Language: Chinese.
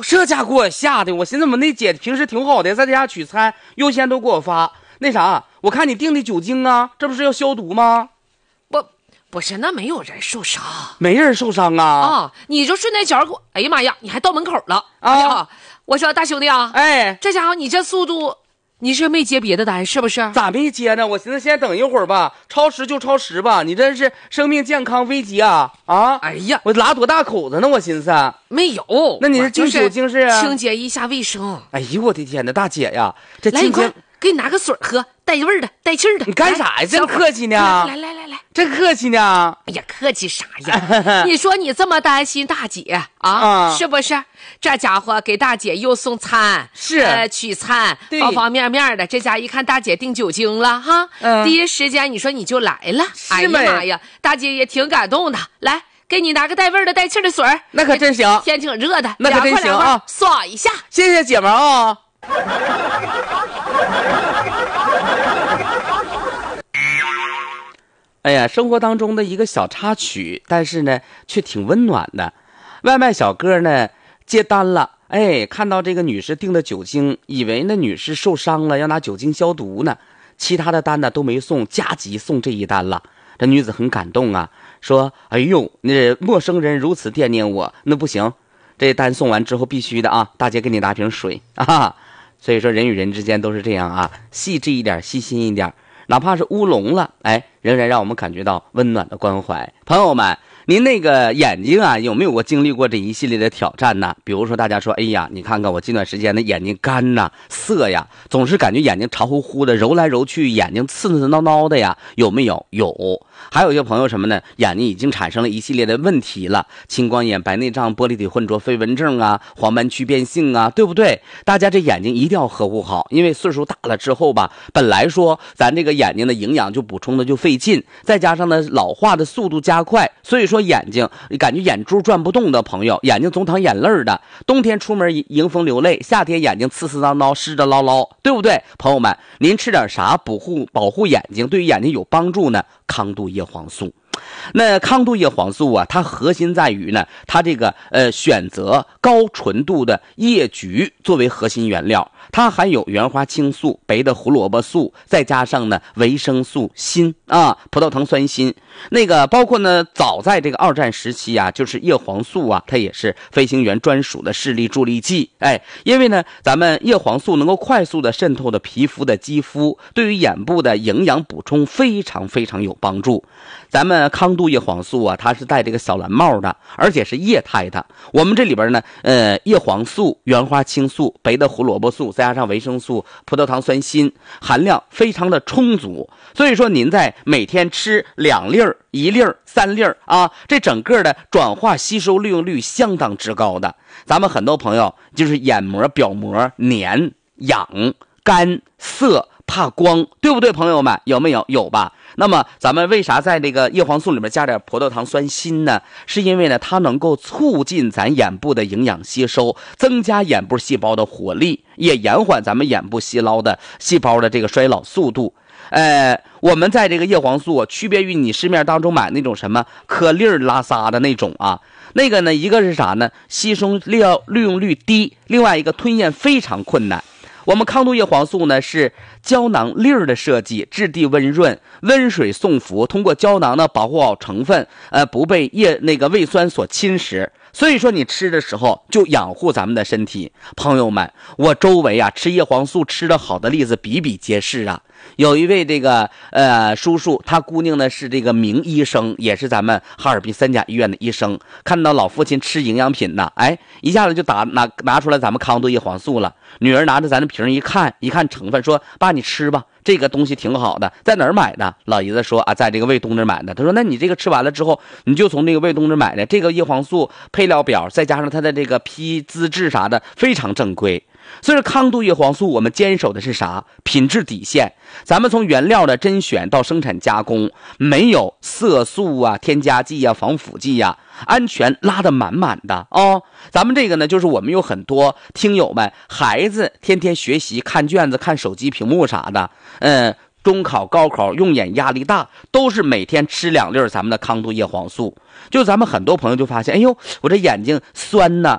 这家给我吓的，我寻思我那姐平时挺好的，在家取餐优先都给我发。那啥，我看你订的酒精啊，这不是要消毒吗？ 不是，那没有人受伤， 没人受伤啊。 啊，你就顺带脚给我，哎呀妈呀，你还到门口了啊！ 哎呀，我说大兄弟啊， 哎， 这家伙你这速度，你是没接别的单是不是？ 咋没接呢？我寻思先等一会儿吧，超时就超时吧，你这是生命健康危机啊！啊， 哎呀， 我拉多大口子呢？我寻思没有， 那你是订酒精是清洁一下卫生。 哎呦我的天哪，大姐呀，这来，你快给你拿个水喝，带味儿的，带气儿的。 你干啥呀？真客气呢！ 来， 真客气呢！ 哎呀，客气啥呀？你说你这么担心大姐啊，是不是？这家伙给大姐又送餐， 是取餐，方方面面的。这家一看大姐订酒精了哈，第一时间你说你就来了。哎呀妈呀，大姐也挺感动的。来，给你拿个带味儿的、带气儿的水儿。 那可真行， 天挺热的， 那可真行啊！ 爽一下， 谢谢姐们啊！哎呀，生活当中的一个小插曲，但是呢，却挺温暖的。外卖小哥呢接单了，哎，看到这个女士订的酒精，以为那女士受伤了，要拿酒精消毒呢。其他的单呢都没送，加急送这一单了。这女子很感动啊，说：“哎呦，那陌生人如此惦念我，那不行，这单送完之后必须的啊，大姐给你拿瓶水啊。”所以说人与人之间都是这样啊，细致一点，细心一点，哪怕是乌龙了，哎，仍然让我们感觉到温暖的关怀。朋友们，您那个眼睛啊，有没有过经历过这一系列的挑战呢？比如说大家说，哎呀，你看看我这段时间的眼睛干呐、涩呀，总是感觉眼睛潮乎乎的，揉来揉去眼睛刺刺挠挠的呀，有没有？有。还有一些朋友什么呢，眼睛已经产生了一系列的问题了，青光眼、白内障、玻璃体混浊飞蚊症啊，黄斑区变性啊，对不对？大家这眼睛一定要呵护好，因为岁数大了之后吧，本来说咱这个眼睛的营养就补充的就费劲，再加上呢老化的速度加快，所以说眼睛感觉眼珠转不动的朋友，眼睛总淌眼泪的，冬天出门迎风流泪，夏天眼睛刺刺挠挠湿着捞捞，对不对？朋友们，您吃点啥保护眼睛，对于眼睛有帮助呢？康度叶黄素。那康度叶黄素啊，它核心在于呢，它这个选择高纯度的叶菊作为核心原料，它含有原花青素、白的胡萝卜素，再加上呢维生素锌啊，葡萄糖酸锌。那个包括呢，早在这个二战时期啊，就是叶黄素啊，它也是飞行员专属的视力助力剂。哎，因为呢，咱们叶黄素能够快速的渗透的皮肤的肌肤，对于眼部的营养补充非常非常有帮助。咱们康度叶黄素啊，它是戴这个小蓝帽的，而且是液态的。我们这里边呢，叶黄素、原花青素、白的胡萝卜素，再加上维生素、葡萄糖酸锌，含量非常的充足。所以说，您在每天吃2粒、1粒、3粒啊，这整个的转化吸收利用率相当之高的。咱们很多朋友就是眼膜、表膜黏、痒、干、涩、怕光，对不对？朋友们，有没有？有吧？那么咱们为啥在这个叶黄素里面加点葡萄糖酸锌呢？是因为呢，它能够促进咱眼部的营养吸收，增加眼部细胞的活力，也延缓咱们眼部细胞的这个衰老速度。我们在这个叶黄素区别于你市面当中买那种什么颗粒拉撒的那种啊，那个呢，一个是啥呢？吸收利用率低，另外一个吞咽非常困难。我们康度叶黄素呢是胶囊粒儿的设计，质地温润，温水送服，通过胶囊呢保护好成分，不被胃酸所侵蚀。所以说你吃的时候就养护咱们的身体。朋友们，我周围啊吃叶黄素吃得好的例子比比皆是啊。有一位这个叔叔，他姑娘呢是这个名医生，也是咱们哈尔滨3甲医院的医生，看到老父亲吃营养品呢，哎，一下子就拿出来咱们康度叶黄素了。女儿拿着咱的瓶一看成分，说：“爸，你吃吧，这个东西挺好的，在哪儿买的？”老爷子说：“啊，在这个卫东这买的。”他说：“那你这个吃完了之后，你就从这个卫东这买的，这个叶黄素配料表再加上它的这个批资质啥的，非常正规。”所以说康度叶黄素我们坚守的是啥？品质底线。咱们从原料的甄选到生产加工，没有色素啊、添加剂啊、防腐剂啊，安全拉得满满的哦。咱们这个呢，就是我们有很多听友们，孩子天天学习看卷子、看手机屏幕啥的，中考、高考用眼压力大，都是每天吃2粒咱们的康度叶黄素。就咱们很多朋友就发现，哎呦，我这眼睛酸呢，